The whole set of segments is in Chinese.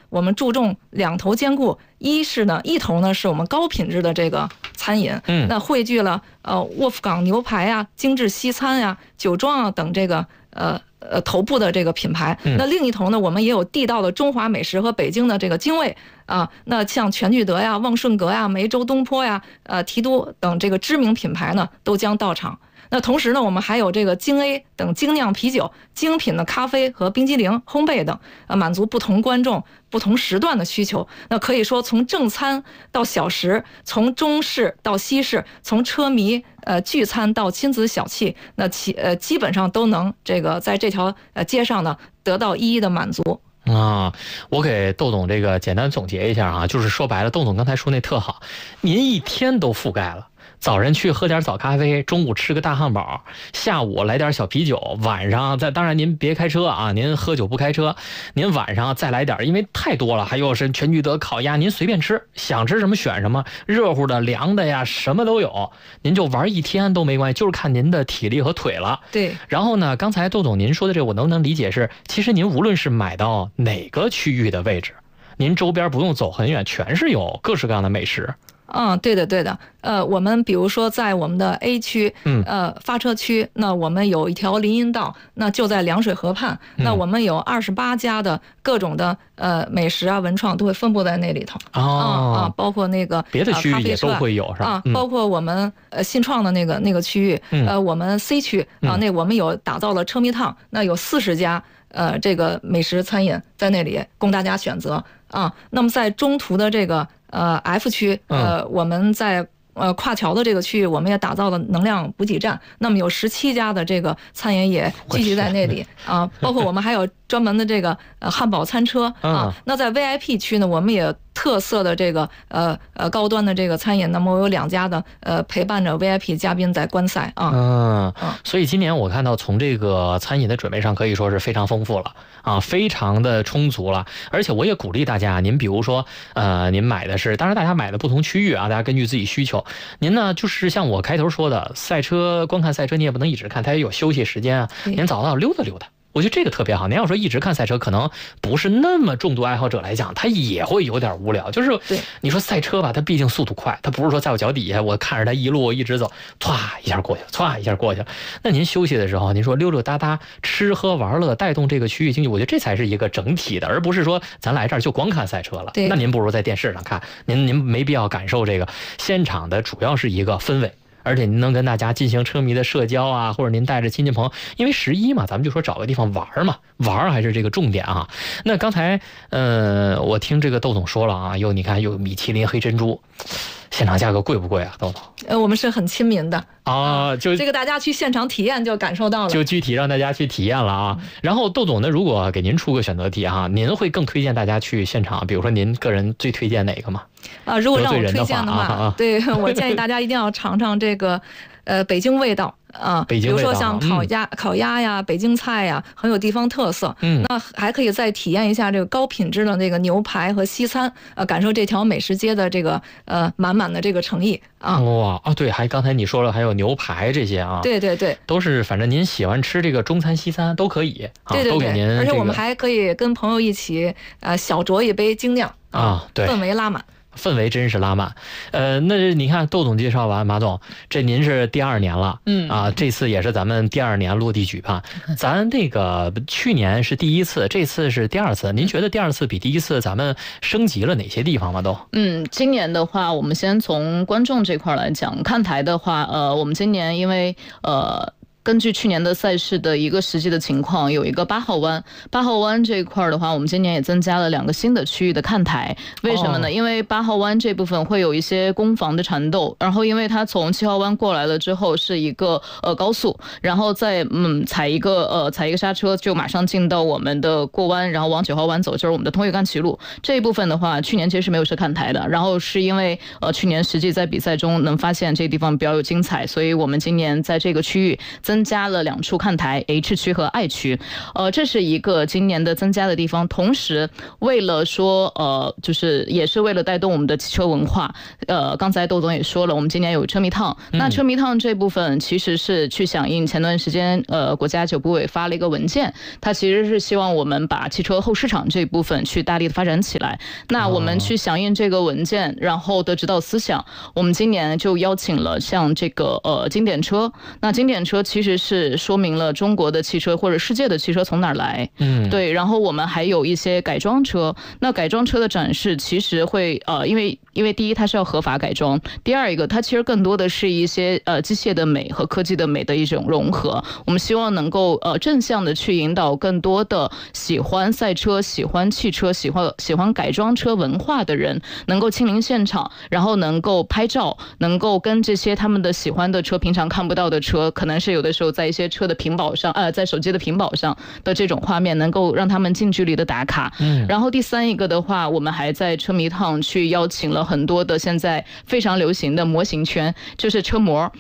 我们注重两头兼顾，一头呢是我们高品质的这个餐饮，那汇聚了沃夫港牛排啊、精致西餐呀、酒庄啊等这个头部的这个品牌。那另一头呢，我们也有地道的中华美食和北京的这个精卫啊。那像全聚德呀、旺顺阁呀、梅州东坡呀、提督等这个知名品牌呢，都将到场。那同时呢，我们还有这个精 A 等精酿啤酒、精品的咖啡和冰激凌、烘焙等，满足不同观众、不同时段的需求。那可以说，从正餐到小食，从中式到西式，从车迷聚餐到亲子小憩，那基本上都能这个在这条街上呢得到一一的满足。 我给窦总这个简单总结一下啊，就是说白了，窦总刚才说那特好，您一天都覆盖了。早晨去喝点早咖啡，中午吃个大汉堡，下午来点小啤酒，晚上当然您别开车啊，您喝酒不开车，您晚上再来点，因为太多了，还有是全聚德烤鸭，您随便吃，想吃什么选什么，热乎的、凉的呀，什么都有，您就玩一天都没关系，就是看您的体力和腿了。 对。然后呢，刚才窦总您说的这个，我能不能理解是，其实您无论是买到哪个区域的位置，您周边不用走很远，全是有各式各样的美食。 对的。我们比如说在我们的 A 区，发车区，那我们有一条林荫道，那就在凉水河畔，那我们有28家的各种的美食啊、文创都会分布在那里头。包括那个别的区域也都会有是吧？ 包括我们新创的那个区域，我们 C 区那我们有打造了车迷烫，那有40家这个美食餐饮在那里供大家选择啊。那么在中途的这个F 区，我们在跨桥的这个区域，我们也打造了能量补给站，那么有17家的这个餐饮也聚集在那里啊，包括我们还有专门的这个汉堡餐车啊。那在 VIP 区呢，我们也特色的这个高端的这个餐饮，那么我有2家的陪伴着 VIP 嘉宾在观赛啊。 所以今年我看到从这个餐饮的准备上可以说是非常丰富了啊，非常的充足了。而且我也鼓励大家，您比如说您买的是，当然大家买的不同区域啊，大家根据自己需求。您呢就是像我开头说的，赛车观看赛车你也不能一直看，它也有休息时间啊，您早到溜达溜达。我觉得这个特别好。您要说一直看赛车，可能不是那么重度爱好者来讲，他也会有点无聊。就是你说赛车吧，它毕竟速度快，它不是说在我脚底下，我看着它一路一直走，歘一下过去了，歘一下过去了。那您休息的时候，您说溜溜达达，吃喝玩乐，带动这个区域经济，我觉得这才是一个整体的，而不是说咱来这儿就光看赛车了。那您不如在电视上看，您没必要感受这个现场的，主要是一个氛围。而且您能跟大家进行车迷的社交啊，或者您带着亲戚朋友，因为11嘛，咱们就说找个地方玩嘛，玩还是这个重点啊。那刚才我听这个窦总说了啊，你看有米其林黑珍珠，现场价格贵不贵啊，窦总？ 我们是很亲民的啊，就这个大家去现场体验就感受到了， 就具体让大家去体验了啊。然后窦总呢，如果给您出个选择题哈，您会更推荐大家去现场，比如说您个人最推荐哪个吗？ 如果让我推荐的话，对，我建议大家一定要尝尝这个北京味道啊，比如说像烤鸭呀、北京菜呀，很有地方特色。那还可以再体验一下这个高品质的这个牛排和西餐，感受这条美食街的这个满满的这个诚意啊。 对，还刚才你说了还有牛排这些啊。 对， 都是反正您喜欢吃这个中餐西餐都可以啊， 对， 都给您。 而且我们还可以跟朋友一起小酌一杯精酿啊，对， 氛围拉满。 氛围真是拉满。那你看窦总介绍完，马总，这您是第2年了，这次也是咱们第2年落地举办。咱这个去年是第1次，这次是第2次。您觉得第2次比第1次咱们升级了哪些地方吗？ 今年的话，我们先从观众这块来讲，看台的话，我们今年因为根据去年的赛事的一个实际的情况，有一个8号湾这一块的话，我们今年也增加了2个新的区域的看台。为什么呢？因为8号湾这部分会有一些攻防的缠斗，然后因为它从7号湾过来了之后是一个高速，然后再踩一个刹车就马上进到我们的过弯，然后往9号湾走，就是我们的通越干齐路这一部分的话，去年其实是没有设看台的，然后是因为去年实际在比赛中能发现这个地方比较有精彩，所以我们今年在这个区域增增加了2处看台 H 区和 I 区，这是一个今年的增加的地方。同时，为了说就是也是为了带动我们的汽车文化，刚才窦总也说了，我们今年有车迷烫。那车迷烫这部分其实是去响应前段时间国家9部委发了一个文件，它其实是希望我们把汽车后市场这部分去大力的发展起来。那我们去响应这个文件，然后的指导思想，我们今年就邀请了像这个经典车。那经典车其实是说明了中国的汽车或者世界的汽车从哪儿来，对。然后我们还有一些改装车，那改装车的展示其实会因为第一它是要合法改装，第二一个它其实更多的是一些机械的美和科技的美的一种融合。我们希望能够正向的去引导更多的喜欢赛车、喜欢汽车、喜欢改装车文化的人，能够亲临现场，然后能够拍照，能够跟这些他们的喜欢的车、平常看不到的车，可能是有的时候在一些车的屏保上，在手机的屏保上的这种画面，能够让他们近距离的打卡。然后第三一个的话，我们还在车迷烫去邀请了很多的现在非常流行的模型圈，就是车模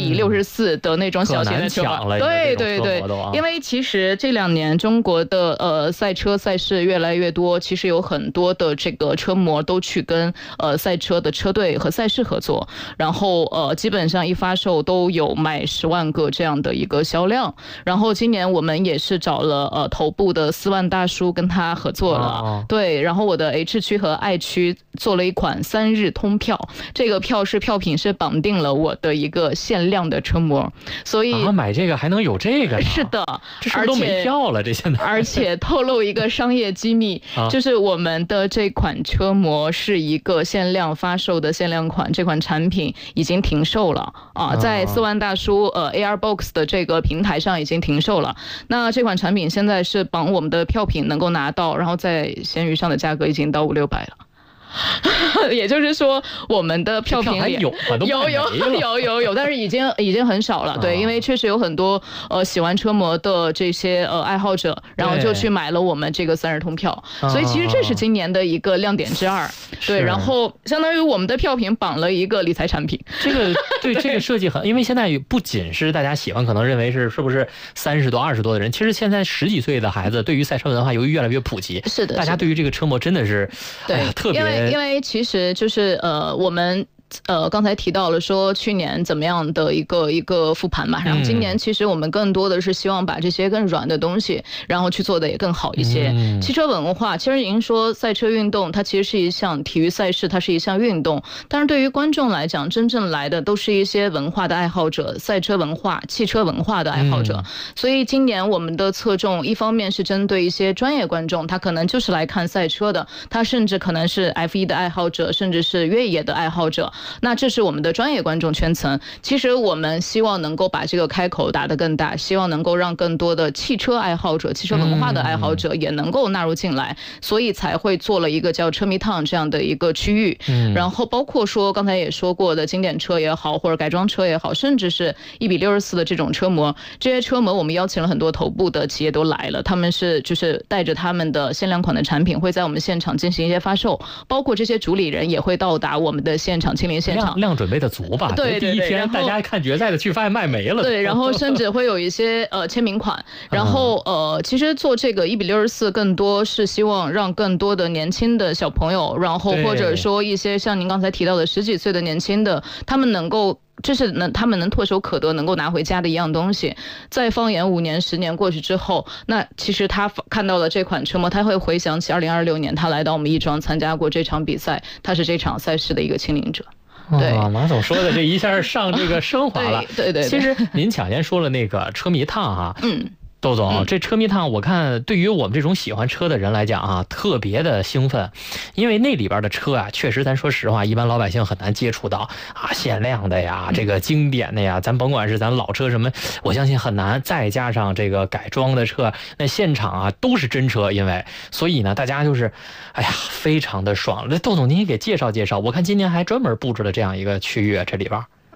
1:64的那种小型的车模。对对对，因为其实这2年中国的赛车赛事越来越多，其实有很多的这个车模都去跟赛车的车队和赛事合作，然后基本上一发售都有卖10万个这样的一个销量。然后今年我们也是找了头部的4万大叔跟他合作了，对。然后我的 H 区和 I 区做了一款3日通票，这个票品是绑定了我的一个限量的车模，所以买这个还能有这个呢？ 是的， 这是都没票了，这现在。 而且透露一个商业机密，就是我们的这款车模是一个限量发售的限量款，这款产品已经停售了在4万大叔ARBOX 的这个平台上已经停售了。那这款产品现在是绑我们的票品能够拿到，然后在闲鱼上的价格已经到500-600了。也就是说，我们的票品里有，但是已经很少了。对，因为确实有很多喜欢车模的这些爱好者，然后就去买了我们这个3日通票，所以其实这是今年的一个亮点之二。对，然后相当于我们的票品绑了一个理财产品。 这个对这个设计很，因为现在不仅是大家喜欢，可能认为是不是30多、20多的人，其实现在10几岁的孩子对于赛车文化由于越来越普及， 是的， 大家对于这个车模真的是特别。 因为其实就是我们刚才提到了说去年怎么样的一个复盘嘛，然后今年其实我们更多的是希望把这些更软的东西，然后去做的也更好一些。汽车文化，其实已经说赛车运动它其实是一项体育赛事，它是一项运动，但是对于观众来讲，真正来的都是一些文化的爱好者，赛车文化、汽车文化的爱好者。所以今年我们的侧重一方面是针对一些专业观众，他可能就是来看赛车的，他甚至可能是 F1 的爱好者，甚至是越野的爱好者。那这是我们的专业观众圈层。其实我们希望能够把这个开口打得更大，希望能够让更多的汽车爱好者、汽车文化的爱好者也能够纳入进来，所以才会做了一个叫车迷烫这样的一个区域。然后包括说刚才也说过的经典车也好，或者改装车也好，甚至是1:64的这种车模，这些车模我们邀请了很多头部的企业都来了，他们是就是带着他们的限量款的产品会在我们现场进行一些发售，包括这些主理人也会到达我们的现场亲临现场。 量准备的足吧？ 对， 第一天大家看决赛的去发现卖没了。 对，然后甚至会有一些签名款。然后其实做这个1:64更多是希望让更多的年轻的小朋友，然后或者说一些像您刚才提到的10几岁的年轻的，他们能够。他们能唾手可得，能够拿回家的一样东西。再放眼5年、10年过去之后，那其实他看到了这款车模，他会回想起2026年他来到我们亦庄参加过这场比赛，他是这场赛事的一个亲临者。对， 马总说的这一下上这个升华了。 对。 其实您抢先说了那个车迷烫哈。窦总，这车迷烫我看对于我们这种喜欢车的人来讲啊，特别的兴奋，因为那里边的车啊，确实咱说实话，一般老百姓很难接触到啊，限量的呀，这个经典的呀，咱甭管是咱老车什么，我相信很难。再加上这个改装的车，那现场啊都是真车，因为所以呢，大家就是，哎呀，非常的爽。那窦总您也给介绍介绍，我看今年还专门布置了这样一个区域，这里边。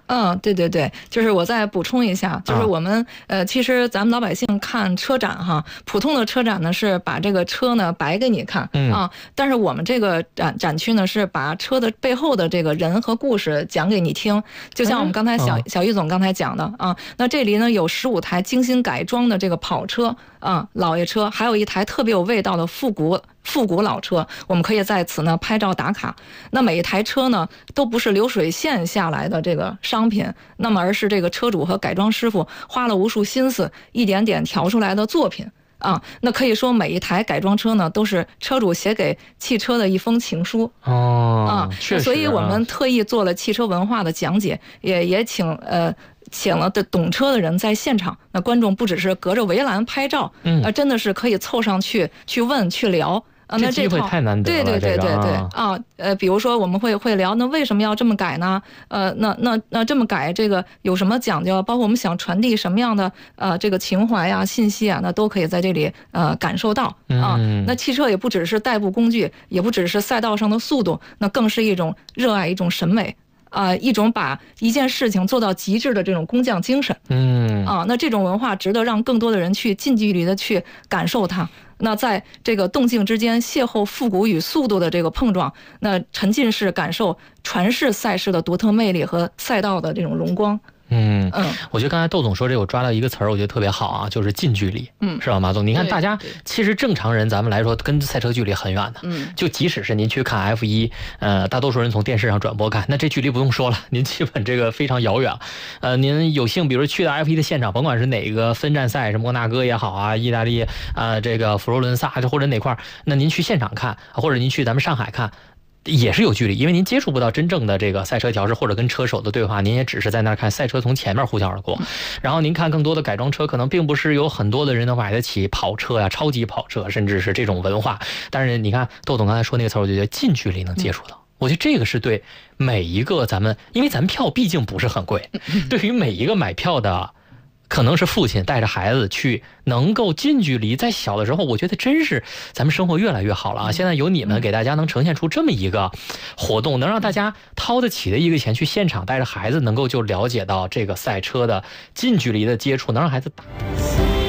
对对对，就是我再补充一下，就是我们其实咱们老百姓看车展哈，普通的车展呢是把这个车呢摆给你看啊，但是我们这个展区呢是把车的背后的这个人和故事讲给你听，就像我们刚才小玉总刚才讲的啊，那这里呢有15台精心改装的这个跑车啊，老爷车，还有一台特别有味道的复古老车，我们可以在此呢拍照打卡。那每一台车呢都不是流水线下来的这个商品，那么而是这个车主和改装师傅花了无数心思一点点调出来的作品啊。那可以说每一台改装车呢都是车主写给汽车的一封情书确实所以我们特意做了汽车文化的讲解，也请了懂车的人在现场，那观众不只是隔着围栏拍照，真的是可以凑上去问去聊。 那这机会太难得了。 对比如说我们会聊，那为什么要这么改呢？那这么改这个有什么讲究？包括我们想传递什么样的这个情怀啊、信息啊，那都可以在这里感受到啊。那汽车也不只是代步工具，也不只是赛道上的速度，那更是一种热爱，一种审美。一种把一件事情做到极致的这种工匠精神，那这种文化值得让更多的人去近距离的去感受它。那在这个动静之间邂逅复古与速度的这个碰撞，那沉浸式感受传世赛事的独特魅力和赛道的这种荣光。 我觉得刚才窦总说这，我抓到一个词儿，我觉得特别好啊，就是近距离，是吧，马总？你看大家其实正常人咱们来说，跟赛车距离很远的，就即使是您去看 F1，大多数人从电视上转播看，那这距离不用说了，您基本这个非常遥远。您有幸比如去到 F1的现场，甭管是哪个分站赛，是摩纳哥也好啊，意大利这个佛罗伦萨或者哪块，那您去现场看，或者您去咱们上海看。也是有距离，因为您接触不到真正的这个赛车调试或者跟车手的对话，您也只是在那儿看赛车从前面呼啸而过。然后您看更多的改装车，可能并不是有很多的人能买得起跑车呀、超级跑车，甚至是这种文化。但是你看窦总刚才说那个词，我就觉得近距离能接触到。我觉得这个是对每一个咱们，因为咱们票毕竟不是很贵，对于每一个买票的。可能是父亲带着孩子去，能够近距离，在小的时候，我觉得真是咱们生活越来越好了啊！现在有你们给大家能呈现出这么一个活动，能让大家掏得起的一个钱去现场带着孩子，能够就了解到这个赛车的近距离的接触，能让孩子打。